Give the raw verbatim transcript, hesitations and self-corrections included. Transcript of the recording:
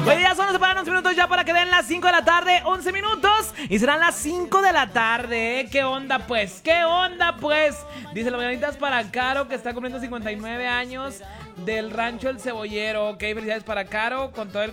Oye, ya son, nos separan once minutos ya para que den las cinco de la tarde, once minutos. Y serán las cinco de la tarde, ¿eh? ¿Qué onda, pues? ¿Qué onda, pues? Dice, las mañanitas para Caro, que está cumpliendo cincuenta y nueve años, del rancho El Cebollero. Ok, felicidades para Caro, con todo el